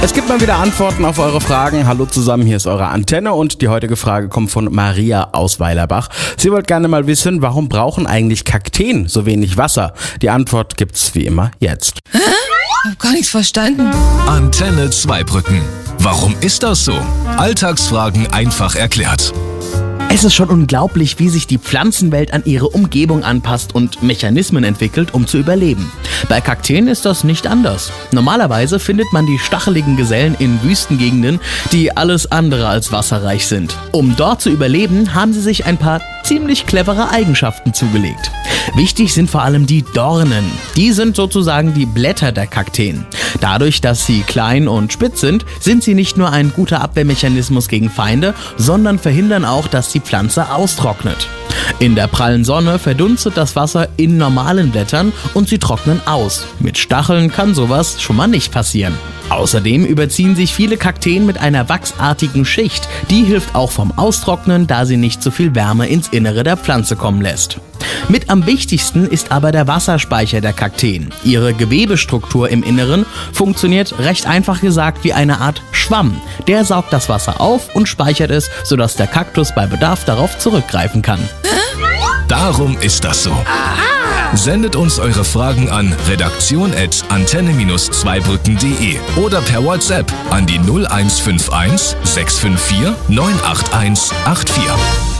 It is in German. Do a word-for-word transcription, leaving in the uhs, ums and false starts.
Es gibt mal wieder Antworten auf eure Fragen. Hallo zusammen, hier ist eure Antenne und die heutige Frage kommt von Maria aus Weilerbach. Sie wollte gerne mal wissen, warum brauchen eigentlich Kakteen so wenig Wasser? Die Antwort gibt's wie immer jetzt. Hä? Ich hab gar nichts verstanden. Antenne Zweibrücken. Warum ist das so? Alltagsfragen einfach erklärt. Es ist schon unglaublich, wie sich die Pflanzenwelt an ihre Umgebung anpasst und Mechanismen entwickelt, um zu überleben. Bei Kakteen ist das nicht anders. Normalerweise findet man die stacheligen Gesellen in Wüstengegenden, die alles andere als wasserreich sind. Um dort zu überleben, haben sie sich ein paar ziemlich clevere Eigenschaften zugelegt. Wichtig sind vor allem die Dornen. Die sind sozusagen die Blätter der Kakteen. Dadurch, dass sie klein und spitz sind, sind sie nicht nur ein guter Abwehrmechanismus gegen Feinde, sondern verhindern auch, dass die Pflanze austrocknet. In der prallen Sonne verdunstet das Wasser in normalen Blättern und sie trocknen aus. Mit Stacheln kann sowas schon mal nicht passieren. Außerdem überziehen sich viele Kakteen mit einer wachsartigen Schicht. Die hilft auch vom Austrocknen, da sie nicht so viel Wärme ins Innere der Pflanze kommen lässt. Mit am wichtigsten ist aber der Wasserspeicher der Kakteen. Ihre Gewebestruktur im Inneren funktioniert recht einfach gesagt wie eine Art Schwamm. Der saugt das Wasser auf und speichert es, sodass der Kaktus bei Bedarf darauf zurückgreifen kann. Darum ist das so. Sendet uns eure Fragen an redaktion at antenne zweibrücken punkt de oder per WhatsApp an die null eins fünf eins sechs fünf vier neun acht eins acht vier.